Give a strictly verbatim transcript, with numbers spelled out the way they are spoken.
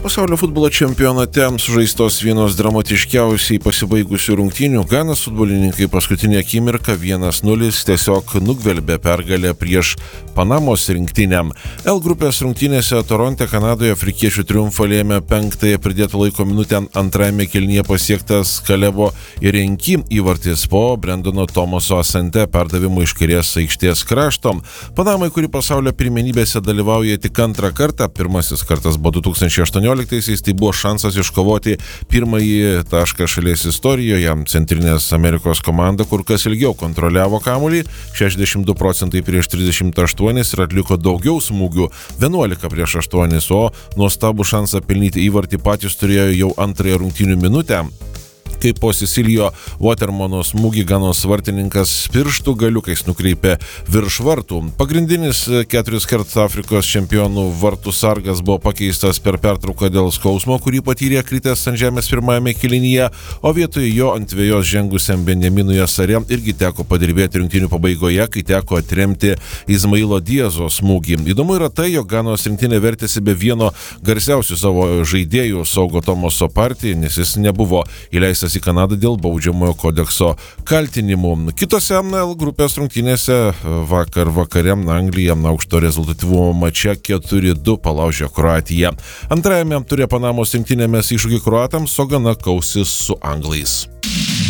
Pasaulio futbolo čempionate sužaistos vienos dramatiškiausiai pasibaigusių rungtynių Ganos futbolininkai paskutinę akimirką vienas nulis tiesiog nugvelbė pergalę prieš Panamos rinktinę. L grupės rungtynėse Toronte, Kanadoje afrikiečių triumfą lėmė penktąją pridėto laiko minutę antrajame kėlinyje pasiektas Kalebo Irenki įvartis po Brendono Thomaso Asante perdavimo iš kairės aikštės krašto. Panamai, kuri pasaulio pirmenybėse dalyvauja tik antrą kartą, pirmasis kartas buvo du tūkstančiai aštuonioliktaisiais, tai buvo šansas iškovoti pirmąjį tašką šalies istorijoje. Centrinės Amerikos komanda kur kas ilgiau kontroliavo kamuolį, šešiasdešimt du procentai prieš trisdešimt aštuonis ir atliko daugiau smūgių, vienuolika prieš aštuonis, o nuostabų šansą pelnyti įvartį patys turėjo jau antrąją rungtynių minutę, kai po Cecilio Watermano smūgį Ganos vartininkas pirštų galiukais nukreipė virš vartų. Pagrindinis keturis kart Afrikos čempionų vartų sargas buvo pakeistas per pertrauką dėl skausmo, kurį patyrė kritęs ant žemės pirmajame kėlinyje, o vietoj jo ant vejos žengusiam Benjaminui Asare irgi teko padirbėti rungtynių pabaigoje, kai teko atremti Izmailo Diezo smūgį. Įdomu yra tai, jog Ganos rinktinė vertėsi be vieno garsiausių savo žaidėjų Saugo Tomaso Partį, nes jis nebuvo įleistas į Kanadą dėl baudžiamojo kodekso kaltinimų. Kitose L grupės rungtynėse vakar vakare Anglija aukšto rezultatyvumo mače keturi du palaužė Kroatiją. Antrajame ture Panamos rinktinėmis iššūkį kroatams, o gana kausis su anglais.